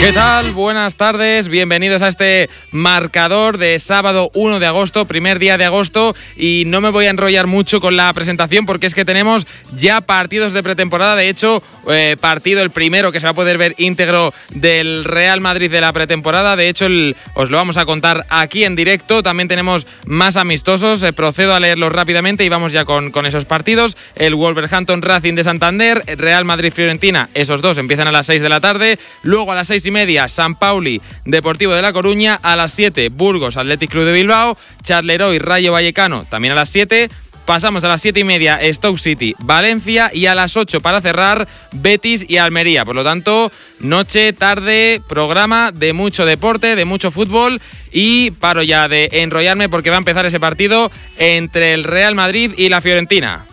¿Qué tal? Buenas tardes, bienvenidos a este marcador de sábado 1 de agosto, primer día de agosto, y no me voy a enrollar mucho con la presentación porque es que tenemos ya partidos de pretemporada. De hecho, partido el primero que se va a poder ver íntegro del Real Madrid de la pretemporada. De hecho, os lo vamos a contar aquí en directo. También tenemos más amistosos, procedo a leerlos rápidamente y vamos ya con esos partidos. El Wolverhampton Racing de Santander, Real Madrid Fiorentina, esos dos empiezan a las 6 de la tarde. Luego a las 6:30 San Pauli Deportivo de La Coruña, a las 7 Burgos Athletic Club de Bilbao, Charleroi Rayo Vallecano también a las 7. Pasamos a las 7:30 Stoke City Valencia y a las 8 para cerrar Betis y Almería. Por lo tanto, noche, tarde, programa de mucho deporte, de mucho fútbol, y paro ya de enrollarme porque va a empezar ese partido entre el Real Madrid y la Fiorentina.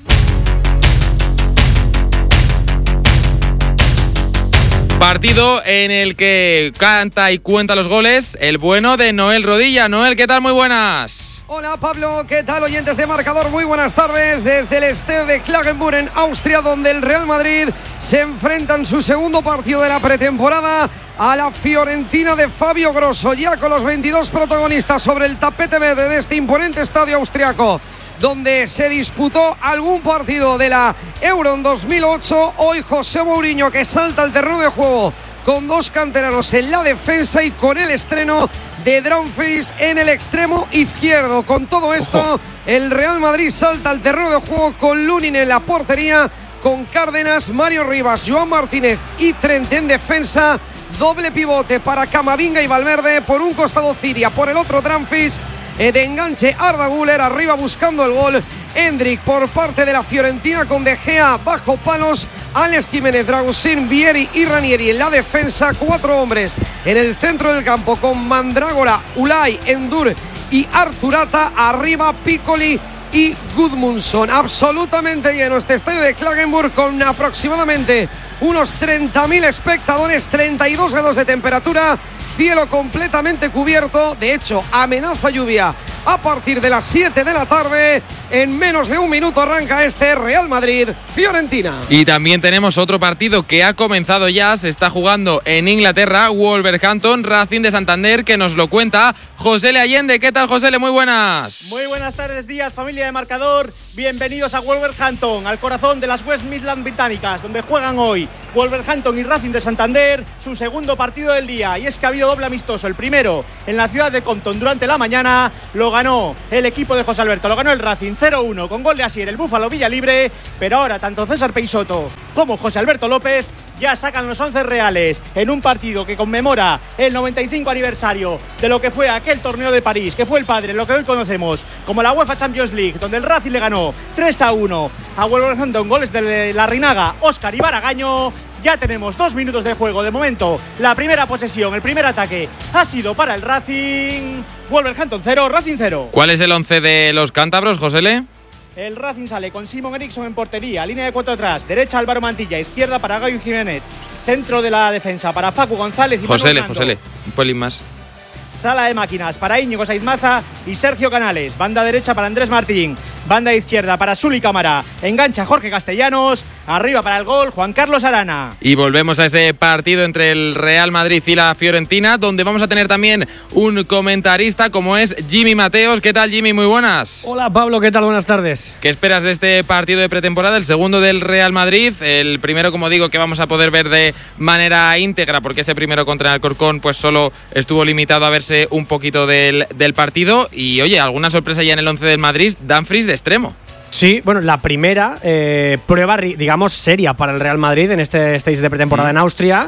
Partido en el que canta y cuenta los goles el bueno de Noel Rodilla. Noel, ¿qué tal? Muy buenas. Hola Pablo, ¿qué tal oyentes de Marcador? Muy buenas tardes desde el estadio de Klagenfurt en Austria, donde el Real Madrid se enfrenta en su segundo partido de la pretemporada a la Fiorentina de Fabio Grosso, ya con los 22 protagonistas sobre el tapete verde de este imponente estadio austriaco, donde se disputó algún partido de la Euro en 2008. Hoy José Mourinho, que salta al terreno de juego con dos canteranos en la defensa y con el estreno de Dumfries en el extremo izquierdo. Con todo esto, el Real Madrid salta al terreno de juego con Lunin en la portería, con Cárdenas, Mario Rivas, Joan Martínez y Trent en defensa. Doble pivote para Camavinga y Valverde, por un costado Ciria, por el otro Dumfries. De enganche Arda Güler, arriba buscando el gol Hendrik por parte de la Fiorentina, con De Gea bajo palos, Alex Jiménez, Dragusin, Vieri y Ranieri en la defensa. Cuatro hombres en el centro del campo con Mandrágora, Ulay, Endur y Arturata, arriba Piccoli y Gudmundsson. Absolutamente lleno este estadio de Klagenfurt, con aproximadamente unos 30.000 espectadores, 32 grados de temperatura, cielo completamente cubierto. De hecho, amenaza lluvia a partir de las 7 de la tarde. En menos de un minuto arranca este Real Madrid-Fiorentina. Y también tenemos otro partido que ha comenzado ya, se está jugando en Inglaterra, Wolverhampton Racing de Santander, que nos lo cuenta José Allende. ¿Qué tal, José? Muy buenas. Muy buenas tardes, días, familia de Marcador. Bienvenidos a Wolverhampton, al corazón de las West Midlands británicas, donde juegan hoy Wolverhampton y Racing de Santander su segundo partido del día. Y es que ha habido doble amistoso. El primero en la ciudad de Compton durante la mañana lo ganó el equipo de José Alberto, lo ganó el Racing 0-1 con gol de Asier, el Búfalo Villalibre. Pero ahora tanto César Peixoto como José Alberto López ya sacan los 11 reales en un partido que conmemora el 95 aniversario de lo que fue aquel torneo de París, que fue el padre, lo que hoy conocemos como la UEFA Champions League, donde el Racing le ganó 3-1 a Wolverhampton, goles de Larrinaga, Óscar y Baragaño. Ya tenemos 2 minutos de juego. De momento, la primera posesión, el primer ataque ha sido para el Racing. Wolverhampton 0, Racing 0. ¿Cuál es el 11 de los cántabros, José? El Racing sale con Simon Eriksson en portería, línea de 4 atrás, derecha Álvaro Mantilla, izquierda para Gaby Jiménez, centro de la defensa para Facu González y José, un pelín más. Sala de máquinas para Íñigo Saizmaza y Sergio Canales. Banda derecha para Andrés Martín. Banda izquierda para Suli Cámara. Engancha Jorge Castellanos. Arriba para el gol Juan Carlos Arana. Y volvemos a ese partido entre el Real Madrid y la Fiorentina, donde vamos a tener también un comentarista como es Jimmy Mateos. ¿Qué tal, Jimmy? Muy buenas. Hola, Pablo. ¿Qué tal? Buenas tardes. ¿Qué esperas de este partido de pretemporada? El segundo del Real Madrid. El primero, como digo, que vamos a poder ver de manera íntegra, porque ese primero contra el Alcorcón pues solo estuvo limitado a verse un poquito del partido. Y oye, alguna sorpresa ya en el 11 del Madrid, Dumfries de extremo. Sí, bueno, la primera prueba, digamos, seria para el Real Madrid en este stage de pretemporada en Austria.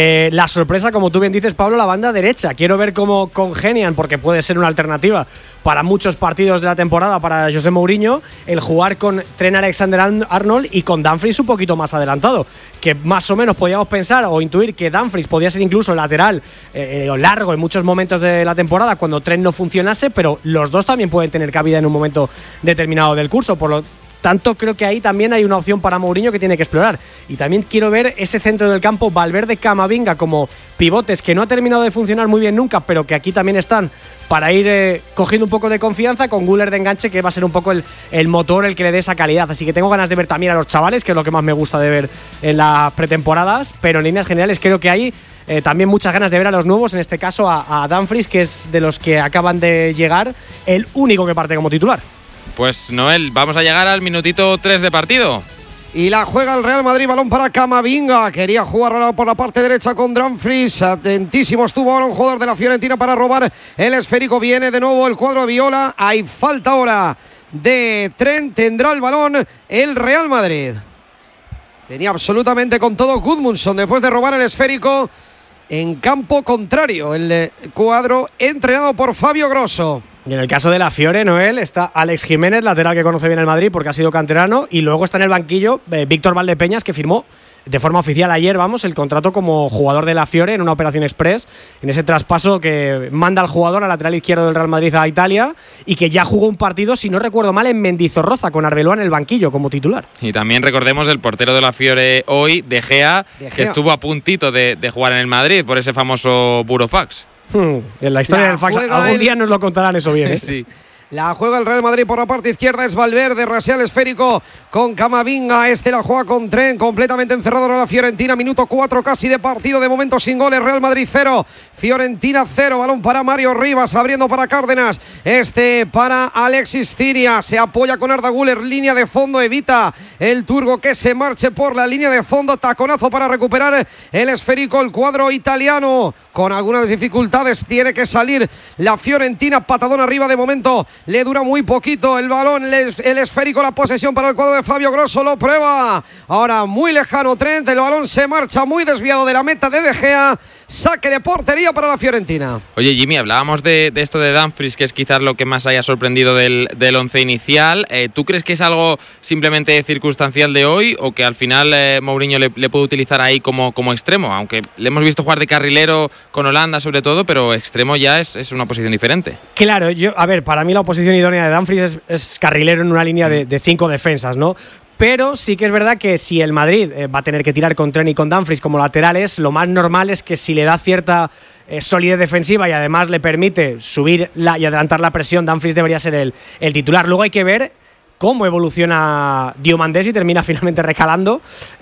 La sorpresa, como tú bien dices, Pablo, la banda derecha. Quiero ver cómo congenian, porque puede ser una alternativa para muchos partidos de la temporada para José Mourinho, el jugar con Trent Alexander-Arnold y con Dumfries un poquito más adelantado, que más o menos podíamos pensar o intuir que Dumfries podía ser incluso lateral o largo en muchos momentos de la temporada cuando Trent no funcionase, pero los dos también pueden tener cabida en un momento determinado del curso. Por lo tanto, creo que ahí también hay una opción para Mourinho que tiene que explorar. Y también quiero ver ese centro del campo, Valverde, Camavinga, como pivotes que no ha terminado de funcionar muy bien nunca, pero que aquí también están para ir cogiendo un poco de confianza, con Güler de enganche, que va a ser un poco el motor el que le dé esa calidad. Así que tengo ganas de ver también a los chavales, que es lo que más me gusta de ver en las pretemporadas, pero en líneas generales creo que hay también muchas ganas de ver a los nuevos, en este caso a Dumfries, que es de los que acaban de llegar, el único que parte como titular. Pues Noel, vamos a llegar al minutito 3 de partido. Y la juega el Real Madrid, balón para Camavinga, quería jugar por la parte derecha con Dumfries, atentísimo estuvo ahora un jugador de la Fiorentina para robar el esférico, viene de nuevo el cuadro de Viola, hay falta ahora de Trent, tendrá el balón el Real Madrid. Venía absolutamente con todo Gudmundsson después de robar el esférico en campo contrario, el cuadro entrenado por Fabio Grosso. Y en el caso de la Fiore, Noel, está Alex Jiménez, lateral que conoce bien el Madrid porque ha sido canterano, y luego está en el banquillo Víctor Valdepeñas, que firmó de forma oficial ayer, el contrato como jugador de la Fiore en una operación express, en ese traspaso que manda al jugador al lateral izquierdo del Real Madrid a Italia, y que ya jugó un partido, si no recuerdo mal, en Mendizorroza con Arbeloa en el banquillo como titular. Y también recordemos el portero de la Fiore hoy, De Gea, que estuvo a puntito de jugar en el Madrid por ese famoso burofax. En la historia del fax algún día nos lo contarán eso bien, ¿eh? Sí. La juega el Real Madrid por la parte izquierda, es Valverde, rasea el esférico con Camavinga, la juega con Trent, completamente encerrado ahora la Fiorentina, minuto 4 casi de partido, de momento sin goles, Real Madrid 0, Fiorentina 0, balón para Mario Rivas, abriendo para Cárdenas, para Alexis Ciria, se apoya con Arda Güler, línea de fondo, evita el turco que se marche por la línea de fondo, taconazo para recuperar el esférico, el cuadro italiano, con algunas dificultades, tiene que salir la Fiorentina, patadón arriba de momento. Le dura muy poquito el balón, el esférico, la posesión para el cuadro de Fabio Grosso, lo prueba. Ahora muy lejano Trent, el balón se marcha muy desviado de la meta de De Gea. Saque de portería para la Fiorentina. Oye, Jimmy, hablábamos de esto de Dumfries, que es quizás lo que más haya sorprendido del once inicial. ¿Tú crees que es algo simplemente circunstancial de hoy o que al final Mourinho le puede utilizar ahí como extremo? Aunque le hemos visto jugar de carrilero con Holanda sobre todo, pero extremo ya es una posición diferente. Claro, para mí la posición idónea de Dumfries es carrilero en una línea de 5 defensas, ¿no? Pero sí que es verdad que si el Madrid va a tener que tirar con Trent y con Dumfries como laterales, lo más normal es que si le da cierta solidez defensiva y además le permite subir y adelantar la presión, Dumfries debería ser el titular. Luego hay que ver cómo evoluciona Diomandés y termina finalmente recalando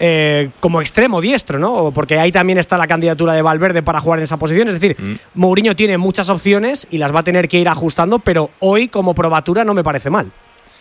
como extremo diestro, ¿no? Porque ahí también está la candidatura de Valverde para jugar en esa posición. Es decir, Mourinho tiene muchas opciones y las va a tener que ir ajustando, pero hoy como probatura no me parece mal.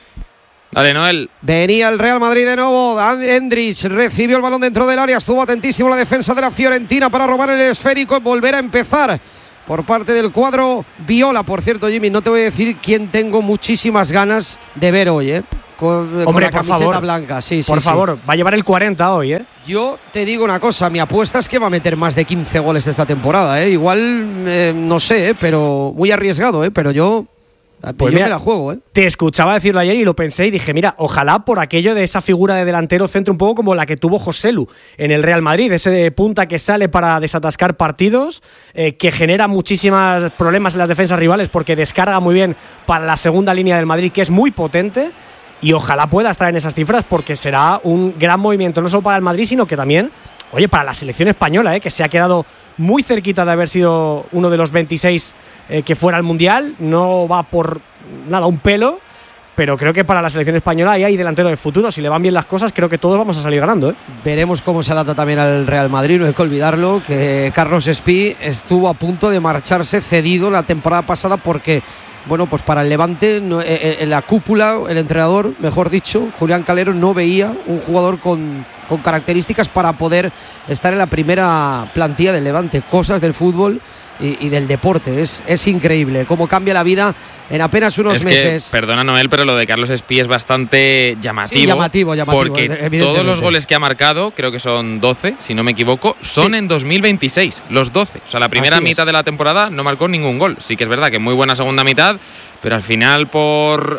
Dale, Noel. Venía el Real Madrid de nuevo. Endrich recibió el balón dentro del área. Estuvo atentísimo la defensa de la Fiorentina para robar el esférico y volver a empezar por parte del cuadro Viola. Por cierto, Jimmy, no te voy a decir quién tengo muchísimas ganas de ver hoy, con la camiseta blanca. Sí, por favor, va a llevar el 40 hoy, Yo te digo una cosa, mi apuesta es que va a meter más de 15 goles esta temporada, Igual, no sé, pero muy arriesgado, pero yo me la juego, Te escuchaba decirlo ayer y lo pensé y dije, mira, ojalá por aquello de esa figura de delantero centro un poco como la que tuvo Joselu en el Real Madrid, ese de punta que sale para desatascar partidos, que genera muchísimos problemas en las defensas rivales porque descarga muy bien para la segunda línea del Madrid, que es muy potente. Y ojalá pueda estar en esas cifras porque será un gran movimiento, no solo para el Madrid, sino que también, para la selección española, que se ha quedado muy cerquita de haber sido uno de los 26 que fuera al Mundial. No va por nada un pelo, pero creo que para la selección española ahí hay delantero de futuro. Si le van bien las cosas, creo que todos vamos a salir ganando, Veremos cómo se adapta también al Real Madrid. No hay que olvidarlo, que Carlos Espí estuvo a punto de marcharse cedido la temporada pasada porque... pues para el Levante, en la cúpula, el entrenador, mejor dicho, Julián Calero, no veía un jugador con características para poder estar en la primera plantilla del Levante. Cosas del fútbol y del deporte. Es increíble cómo cambia la vida en apenas unos meses. Perdona, Noel, pero lo de Carlos Espí es bastante llamativo. Sí, llamativo. Porque todos los goles que ha marcado, creo que son 12, si no me equivoco, son en 2026, los 12. O sea, la primera mitad de la temporada no marcó ningún gol. Sí que es verdad que muy buena segunda mitad, pero al final por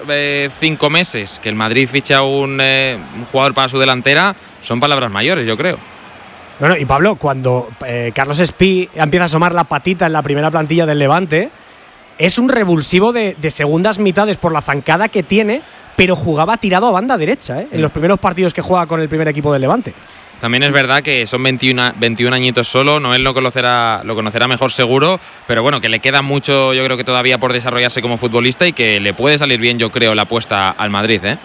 5 meses que el Madrid ficha un jugador para su delantera, son palabras mayores, yo creo. Bueno, y Pablo, cuando Carlos Espí empieza a asomar la patita en la primera plantilla del Levante, es un revulsivo de segundas mitades por la zancada que tiene pero jugaba tirado a banda derecha, en los primeros partidos que juega con el primer equipo del Levante. También es verdad que son 21 añitos solo, Noel lo conocerá mejor seguro, pero bueno, que le queda mucho, yo creo que todavía por desarrollarse como futbolista y que le puede salir bien, yo creo, la apuesta al Madrid, ¿eh?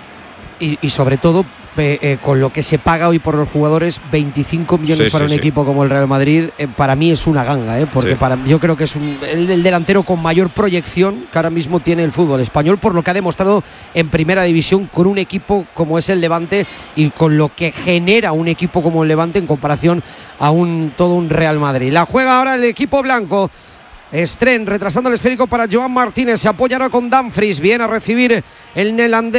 Y sobre todo, con lo que se paga hoy por los jugadores, 25 millones para un equipo como el Real Madrid, para mí es una ganga, porque yo creo que es el delantero con mayor proyección que ahora mismo tiene el fútbol español, por lo que ha demostrado en primera división con un equipo como es el Levante y con lo que genera un equipo como el Levante en comparación a todo un Real Madrid. La juega ahora el equipo blanco. Stren retrasando el esférico para Joan Martínez, se apoyará con Dumfries, viene a recibir el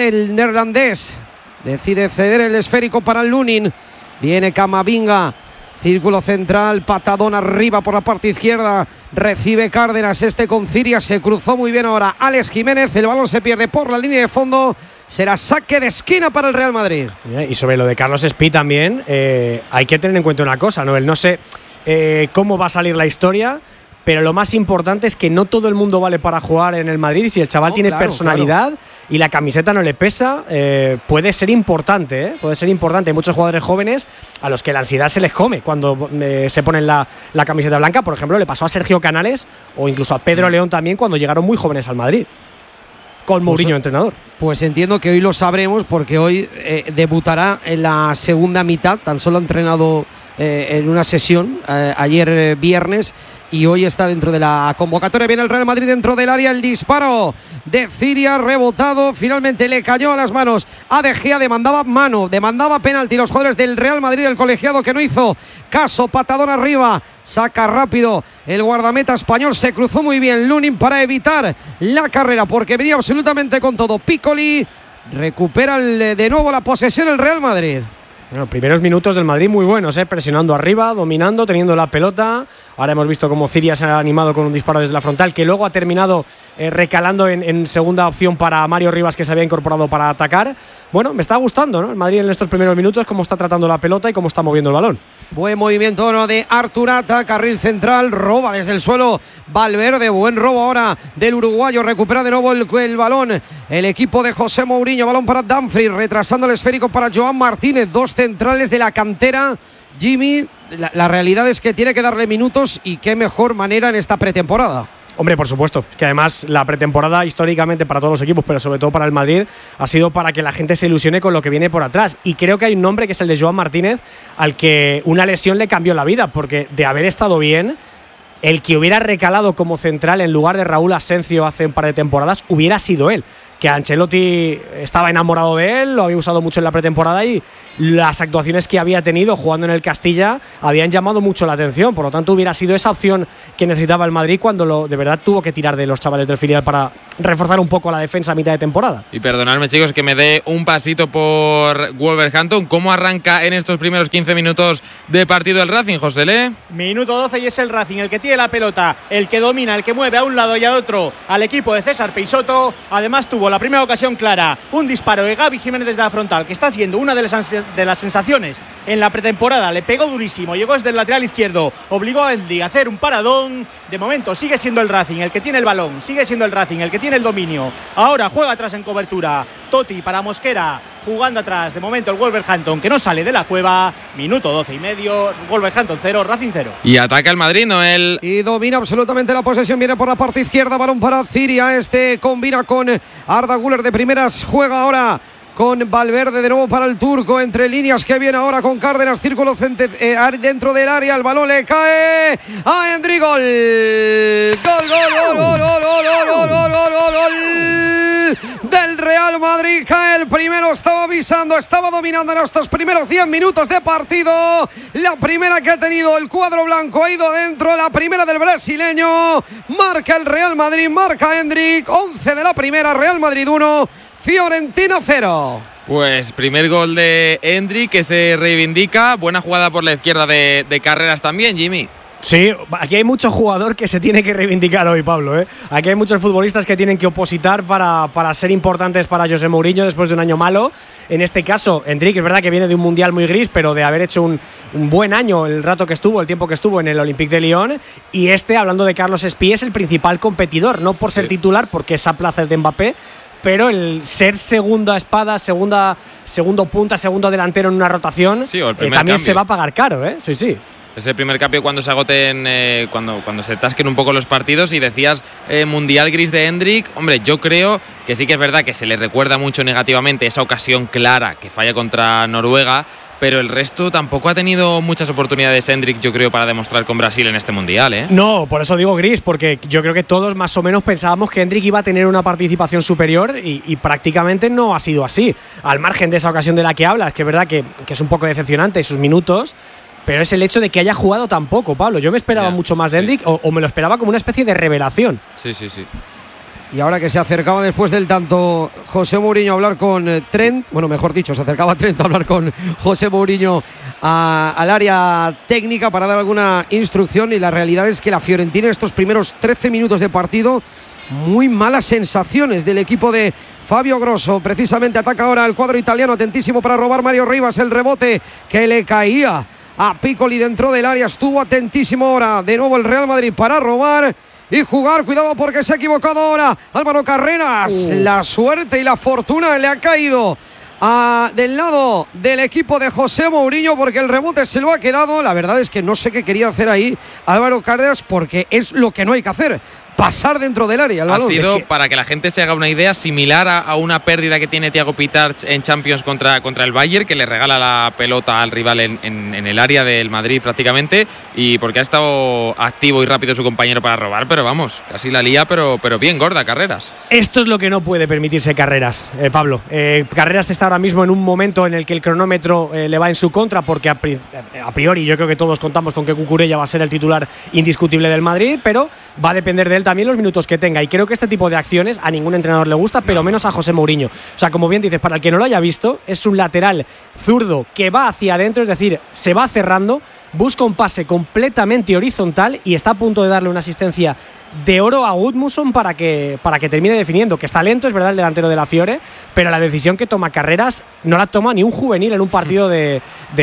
neerlandés, decide ceder el esférico para Lunin, viene Camavinga, círculo central, patadón arriba por la parte izquierda, recibe Cárdenas, con Ciria, se cruzó muy bien ahora Alex Jiménez, el balón se pierde por la línea de fondo, será saque de esquina para el Real Madrid. Y sobre lo de Carlos Espí también, hay que tener en cuenta una cosa, ¿no? No sé cómo va a salir la historia, pero lo más importante es que no todo el mundo vale para jugar en el Madrid, y si el chaval tiene personalidad y la camiseta no le pesa, puede ser importante, puede ser importante. Hay muchos jugadores jóvenes a los que la ansiedad se les come cuando se ponen la camiseta blanca. Por ejemplo, le pasó a Sergio Canales o incluso a Pedro León también cuando llegaron muy jóvenes al Madrid, con Mourinho entrenador. Pues entiendo que hoy lo sabremos, porque hoy debutará en la segunda mitad. Tan solo ha entrenado en una sesión ayer viernes, y hoy está dentro de la convocatoria. Viene el Real Madrid dentro del área, el disparo de Ciria, rebotado, finalmente le cayó a las manos a De Gea, demandaba penalti. Los jugadores del Real Madrid, el colegiado, que no hizo caso, patadón arriba, saca rápido el guardameta español, se cruzó muy bien Lunin para evitar la carrera, porque venía absolutamente con todo. Piccoli recupera de nuevo la posesión el Real Madrid. Bueno, primeros minutos del Madrid muy buenos, presionando arriba, dominando, teniendo la pelota. Ahora hemos visto cómo Ciria se ha animado con un disparo desde la frontal, que luego ha terminado recalando en segunda opción para Mario Rivas, que se había incorporado para atacar. Bueno, me está gustando, ¿no? El Madrid en estos primeros minutos, cómo está tratando la pelota y cómo está moviendo el balón. Buen movimiento de Arturata, carril central, roba desde el suelo Valverde, buen robo ahora del uruguayo, recupera de nuevo el balón el equipo de José Mourinho, balón para Dumfries, retrasando el esférico para Joan Martínez, dos centrales de la cantera. Jimmy, la realidad es que tiene que darle minutos, y qué mejor manera en esta pretemporada. Hombre, por supuesto, que además la pretemporada históricamente para todos los equipos, pero sobre todo para el Madrid, ha sido para que la gente se ilusione con lo que viene por atrás. Y creo que hay un nombre que es el de Joan Martínez, al que una lesión le cambió la vida, porque de haber estado bien, el que hubiera recalado como central en lugar de Raúl Asencio hace un par de temporadas hubiera sido él. Que Ancelotti estaba enamorado de él, lo había usado mucho en la pretemporada, y las actuaciones que había tenido jugando en el Castilla habían llamado mucho la atención. Por lo tanto, hubiera sido esa opción que necesitaba el Madrid cuando de verdad tuvo que tirar de los chavales del filial para reforzar un poco la defensa a mitad de temporada. Y perdonadme, chicos, que me dé un pasito por Wolverhampton. ¿Cómo arranca en estos primeros 15 minutos de partido el Racing, José Le? Minuto 12 y es el Racing el que tiene la pelota, el que domina, el que mueve a un lado y al otro al equipo de César Peixoto. Además tuvo la primera ocasión clara, un disparo de Gavi Jiménez desde la frontal, que está siendo una de las sensaciones en la pretemporada. Le pegó durísimo, llegó desde el lateral izquierdo, obligó a Eldí a hacer un paradón. De momento sigue siendo el Racing el que tiene el balón, sigue siendo el Racing el que tiene el dominio. Ahora juega atrás en cobertura Totti para Mosquera, jugando atrás de momento el Wolverhampton, que no sale de la cueva. Minuto 12 y medio, Wolverhampton 0, Racing 0. Y ataca el Madrid, Noel. Y domina absolutamente la posesión, viene por la parte izquierda, balón para Ciria, combina con Arda Güler de primeras, juega ahora con Valverde de nuevo para el turco, entre líneas, que viene ahora con Cárdenas, círculo dentro del área, el balón le cae a Endrick, gol del Real Madrid, cae el primero, estaba avisando, estaba dominando en estos primeros 10 minutos de partido, la primera que ha tenido el cuadro blanco, ha ido dentro, la primera del brasileño, marca el Real Madrid, marca Endrick, 11 de la primera, Real Madrid 1, Fiorentina 0. Pues primer gol de Endrick, que se reivindica. Buena jugada por la izquierda de Carreras también, Jimmy. Sí, aquí hay mucho jugador que se tiene que reivindicar hoy, Pablo, Aquí hay muchos futbolistas que tienen que opositar para ser importantes para José Mourinho después de un año malo. En este caso, Endrick es verdad que viene de un mundial muy gris, pero de haber hecho un buen año el rato que estuvo, el tiempo que estuvo en el Olympique de Lyon. Y hablando de Carlos Espí, es el principal competidor, no por ser titular, porque esa plaza es de Mbappé, pero el ser segunda espada, segundo punta, segundo delantero en una rotación, también cambio se va a pagar caro, ¿eh? Sí. Es el primer cambio cuando se agoten, cuando se tasquen un poco los partidos. Y decías Mundial gris de Hendrik. Hombre, yo creo que sí que es verdad que se le recuerda mucho negativamente esa ocasión clara que falla contra Noruega, pero el resto tampoco ha tenido muchas oportunidades Hendrik, yo creo, para demostrar con Brasil en este Mundial, ¿eh? No, por eso digo gris, porque yo creo que todos más o menos pensábamos que Hendrik iba a tener una participación superior y prácticamente no ha sido así. Al margen de esa ocasión de la que hablas, que es verdad que es un poco decepcionante sus minutos, pero es el hecho de que haya jugado tan poco, Pablo. Yo me esperaba mucho más de Hendrik, o me lo esperaba como una especie de revelación. Sí. Y ahora que se acercaba después del tanto José Mourinho a hablar con Trent, bueno, mejor dicho, se acercaba Trent a hablar con José Mourinho al área técnica para dar alguna instrucción, y la realidad es que la Fiorentina en estos primeros 13 minutos de partido, muy malas sensaciones del equipo de Fabio Grosso. Precisamente ataca ahora el cuadro italiano, atentísimo para robar Mario Rivas, el rebote que le caía a Piccoli dentro del área, estuvo atentísimo ahora de nuevo el Real Madrid para robar y jugar. Cuidado porque se ha equivocado ahora Álvaro Carreras. La suerte y la fortuna le ha caído del lado del equipo de José Mourinho, porque el rebote se lo ha quedado. La verdad es que no sé qué quería hacer ahí Álvaro Carreras, porque es lo que no hay que hacer, pasar dentro del área. El balón. Ha sido, para que la gente se haga una idea, similar a una pérdida que tiene Thiago Pitarch en Champions contra el Bayern, que le regala la pelota al rival en el área del Madrid prácticamente, y porque ha estado activo y rápido su compañero para robar, pero vamos, casi la lía, pero bien gorda Carreras. Esto es lo que no puede permitirse Carreras, Pablo. Carreras está ahora mismo en un momento en el que el cronómetro le va en su contra, porque a priori yo creo que todos contamos con que Cucurella va a ser el titular indiscutible del Madrid, pero va a depender de él también los minutos que tenga, y creo que este tipo de acciones a ningún entrenador le gusta, pero menos a José Mourinho. O sea, como bien dices, para el que no lo haya visto, es un lateral zurdo que va hacia adentro, es decir, se va cerrando, busca un pase completamente horizontal y está a punto de darle una asistencia de oro a Gudmundsson para que termine definiendo, que está lento, es verdad, el delantero de la Fiore, pero la decisión que toma Carreras no la toma ni un juvenil en un partido de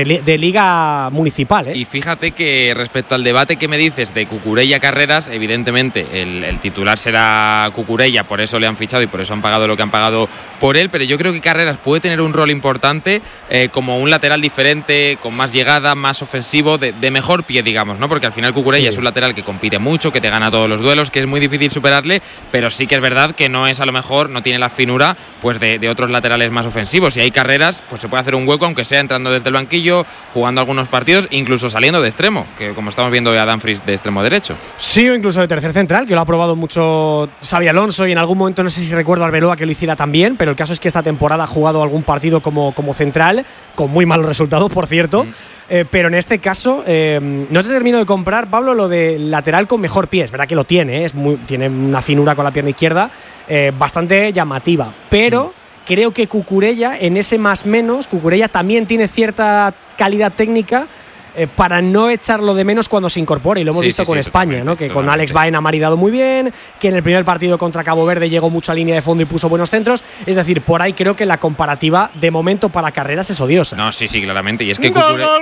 liga municipal, ¿eh? Y fíjate que respecto al debate que me dices de Cucurella Carreras, evidentemente el titular será Cucurella, por eso le han fichado y por eso han pagado lo que han pagado por él, pero yo creo que Carreras puede tener un rol importante como un lateral diferente, con más llegada, más ofensivo, de mejor pie, digamos, ¿no? Porque al final Cucurella es un lateral que compite mucho, que te gana todos los duelos, que es muy difícil superarle, pero sí que es verdad que no es, a lo mejor no tiene la finura pues de otros laterales más ofensivos. Y hay Carreras, pues se puede hacer un hueco, aunque sea entrando desde el banquillo, jugando algunos partidos, incluso saliendo de extremo, que como estamos viendo a Dumfries de extremo derecho. Sí, o incluso de tercer central, que lo ha probado mucho Xabi Alonso, y en algún momento no sé si recuerdo a Arbeloa que lo hiciera también, pero el caso es que esta temporada ha jugado algún partido como central, con muy malos resultados, por cierto. Pero en este caso no te termino de comprar, Pablo, lo de lateral con mejor pie. Es verdad que lo tiene, tiene una finura con la pierna izquierda bastante llamativa, pero creo que Cucurella, en ese más menos, Cucurella también tiene cierta calidad técnica para no echarlo de menos cuando se incorpore, y lo hemos visto con España, ¿no? Que con Alex Baena ha maridado muy bien, que en el primer partido contra Cabo Verde llegó mucho a línea de fondo y puso buenos centros. Es decir, por ahí creo que la comparativa de momento para Carreras es odiosa. No, sí, claramente. Y es que gol de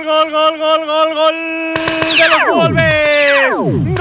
los Wolves.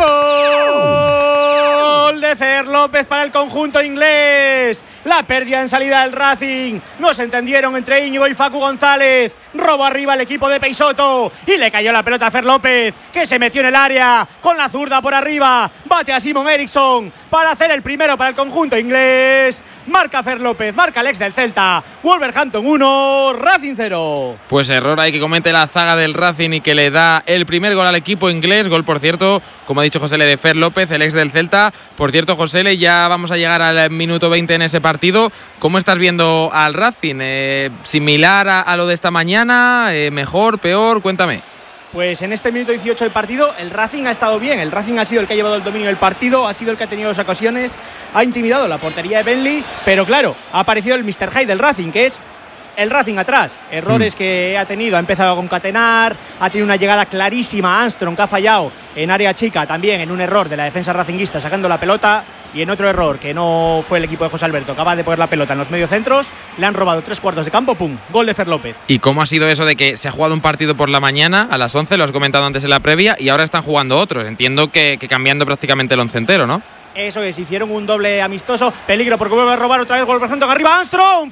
Gol de Fer López para el conjunto inglés. La pérdida en salida del Racing. No se entendieron entre Íñigo y Facu González. Robo arriba el equipo de Peixoto y le cayó la pelota a Fer López, que se metió en el área con la zurda por arriba. Bate a Simon Eriksson para hacer el primero para el conjunto inglés. Marca Fer López, marca el ex del Celta. Wolverhampton 1, Racing 0. Pues error hay que comete la zaga del Racing y que le da el primer gol al equipo inglés. Gol, por cierto, como ha dicho Josele, de Fer López, el ex del Celta. Por cierto, Josele, ya vamos a llegar al minuto 20 en ese partido. ¿Cómo estás viendo al Racing? ¿Similar a lo de esta mañana? ¿Mejor? ¿Peor? Cuéntame. Pues en este minuto 18 del partido el Racing ha estado bien. El Racing ha sido el que ha llevado el dominio del partido, ha sido el que ha tenido las ocasiones, ha intimidado la portería de Bentley, pero claro, ha aparecido el Mr. Hyde del Racing, que es el Racing atrás. Errores que ha tenido, ha empezado a concatenar, ha tenido una llegada clarísima a Armstrong, que ha fallado en área chica, también en un error de la defensa racinguista sacando la pelota, y en otro error que no fue el equipo de José Alberto, acaba de poner la pelota en los mediocentros, le han robado 3/4 de campo, pum, gol de Fer López. ¿Y cómo ha sido eso de que se ha jugado un partido por la mañana a las 11, lo has comentado antes en la previa, y ahora están jugando otros? Entiendo que cambiando prácticamente el once entero, ¿no? Eso es, hicieron un doble amistoso. Peligro porque vuelve a robar otra vez Wolverhampton. Arriba Armstrong,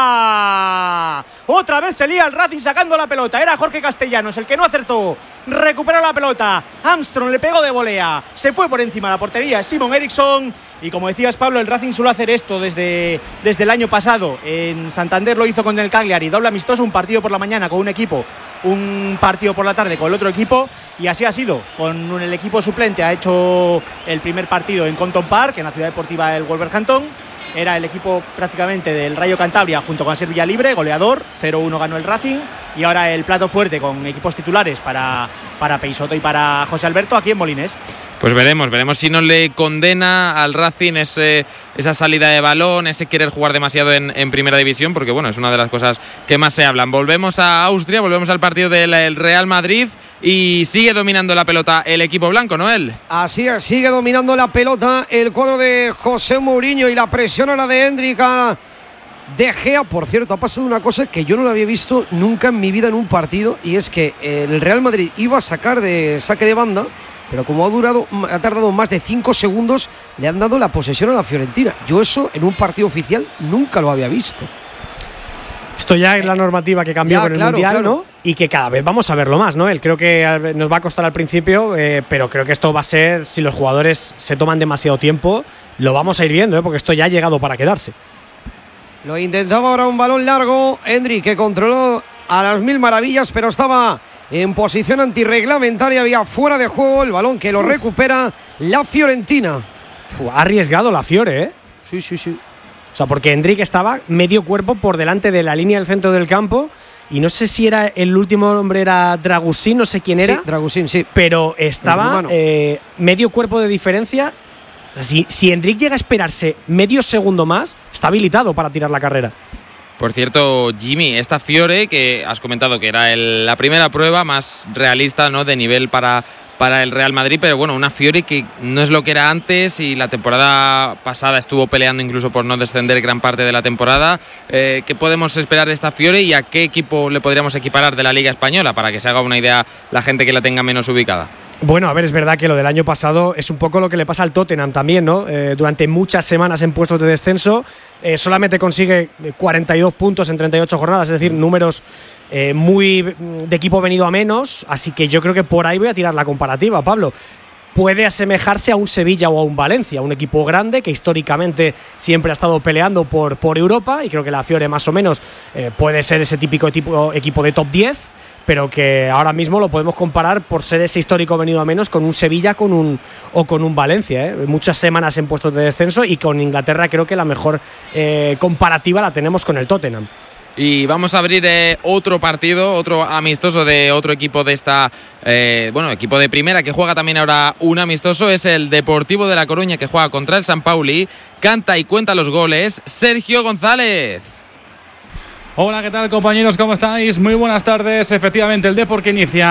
fuera. Otra vez se lía el Racing sacando la pelota. Era Jorge Castellanos el que no acertó. Recupera la pelota. Armstrong le pegó de volea. Se fue por encima de la portería Simon Eriksson. Y como decías, Pablo, el Racing suele hacer esto desde el año pasado. En Santander lo hizo con el Cagliari, doble amistoso, un partido por la mañana con un equipo, un partido por la tarde con el otro equipo, y así ha sido. Con el equipo suplente ha hecho el primer partido en Compton Park, en la ciudad deportiva del Wolverhampton. Era el equipo prácticamente del Rayo Cantabria junto con Ser Villalibre, goleador, 0-1 ganó el Racing, y ahora el plato fuerte con equipos titulares para Peixoto y para José Alberto aquí en Molines. Pues veremos si no le condena al Racing esa salida de balón, ese querer jugar demasiado en primera división, porque bueno, es una de las cosas que más se hablan. Volvemos a Austria, volvemos al partido del Real Madrid y sigue dominando la pelota el equipo blanco, Noel. Así es, sigue dominando la pelota el cuadro de José Mourinho y la presión ahora de Hendrik De Gea. Por cierto, ha pasado una cosa que yo no lo había visto nunca en mi vida en un partido, y es que el Real Madrid iba a sacar de saque de banda, pero como ha tardado más de 5 segundos, le han dado la posesión a la Fiorentina. Yo eso en un partido oficial nunca lo había visto. Esto ya es la normativa que cambió con el Mundial, claro. ¿No? Y que cada vez vamos a verlo más, ¿no? Creo que nos va a costar al principio, pero creo que esto va a ser, si los jugadores se toman demasiado tiempo, lo vamos a ir viendo, porque esto ya ha llegado para quedarse. Lo intentaba ahora un balón largo, Hendrik, que controló a las mil maravillas, pero estaba en posición antirreglamentaria, había fuera de juego el balón que lo recupera la Fiorentina. Ha arriesgado la Fiore, ¿eh? Sí. O sea, porque Hendrik estaba medio cuerpo por delante de la línea del centro del campo, y no sé si era el último hombre, era Dragusin, no sé quién era. Sí, Dragusin, sí. Pero estaba medio cuerpo de diferencia. Si Hendrik llega a esperarse medio segundo más, está habilitado para tirar la carrera. Por cierto, Jimmy, esta Fiore que has comentado que era la primera prueba más realista, ¿no?, de nivel para el Real Madrid, pero bueno, una Fiore que no es lo que era antes, y la temporada pasada estuvo peleando incluso por no descender gran parte de la temporada. ¿Qué podemos esperar de esta Fiore y a qué equipo le podríamos equiparar de la Liga Española, para que se haga una idea la gente que la tenga menos ubicada? Bueno, a ver, es verdad que lo del año pasado es un poco lo que le pasa al Tottenham también, ¿no? Durante muchas semanas en puestos de descenso, solamente consigue 42 puntos en 38 jornadas, es decir, números muy de equipo venido a menos, así que yo creo que por ahí voy a tirar la comparativa, Pablo. Puede asemejarse a un Sevilla o a un Valencia, un equipo grande que históricamente siempre ha estado peleando por Europa, y creo que la Fiore más o menos puede ser ese típico equipo de top 10, pero que ahora mismo lo podemos comparar, por ser ese histórico venido a menos, con un Sevilla o con un Valencia. Muchas semanas en puestos de descenso, y con Inglaterra creo que la mejor comparativa la tenemos con el Tottenham. Y vamos a abrir otro partido, otro amistoso de otro equipo de esta, equipo de primera que juega también ahora un amistoso. Es el Deportivo de La Coruña, que juega contra el San Pauli. Canta y cuenta los goles Sergio González. Hola, ¿qué tal, compañeros? ¿Cómo estáis? Muy buenas tardes. Efectivamente, el Depor que inicia